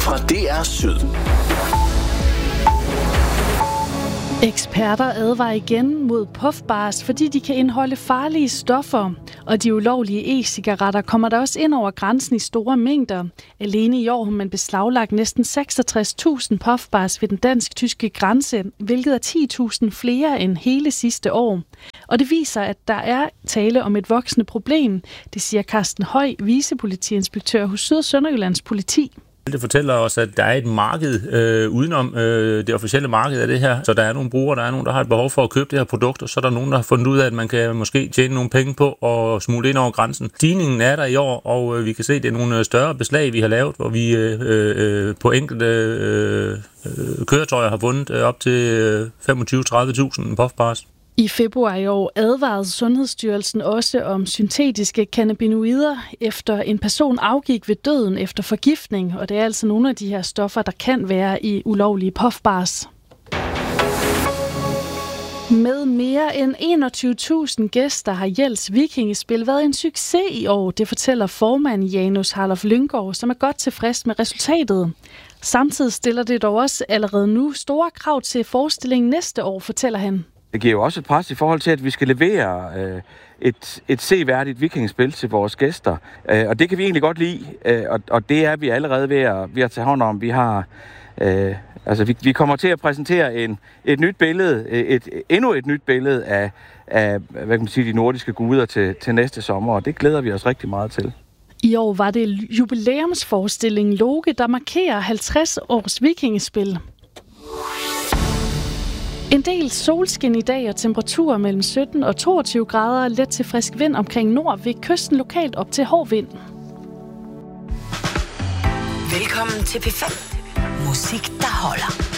fra DR Syd. Eksperter advarer igen mod puffbars, fordi de kan indeholde farlige stoffer. Og de ulovlige e-cigaretter kommer der også ind over grænsen i store mængder. Alene i år har man beslaglagt næsten 66.000 puffbars ved den dansk-tyske grænse, hvilket er 10.000 flere end hele sidste år. Og det viser, at der er tale om et voksende problem. Det siger Carsten Høj, vicepolitiinspektør hos Syd- og Sønderjyllands politi. Det fortæller os, at der er et marked udenom det officielle marked af det her. Så der er nogle brugere, der er nogen, der har et behov for at købe det her produkt, og så er der nogen, der har fundet ud af, at man kan måske tjene nogle penge på og smule ind over grænsen. Stigningen er der i år, og vi kan se, at det er nogle større beslag, vi har lavet, hvor vi på enkelte køretøjer har vundet op til 25-30.000 puffbars. I februar i år advarede Sundhedsstyrelsen også om syntetiske cannabinoider, efter en person afgik ved døden efter forgiftning, og det er altså nogle af de her stoffer, der kan være i ulovlige puffbars. Med mere end 21.000 gæster har Jels Vikingespil været en succes i år, det fortæller formand Janus Harlof Lynggaard, som er godt tilfreds med resultatet. Samtidig stiller det dog også allerede nu store krav til forestillingen næste år, fortæller han. Det giver jo også et pres i forhold til, at vi skal levere et seværdigt vikingespil til vores gæster. Og det kan vi egentlig godt lide, og det er vi allerede ved at tage hånd om. Vi har, vi kommer til at præsentere et nyt billede, endnu et nyt billede af hvad kan man sige, de nordiske guder til næste sommer, og det glæder vi os rigtig meget til. I år var det jubilæumsforestillingen Loke, der markerer 50 års vikingespil. En del solskin i dag og temperaturer mellem 17 og 22 grader, let til frisk vind omkring nord ved kysten lokalt op til hård vind. Velkommen til P5. Musik, der holder.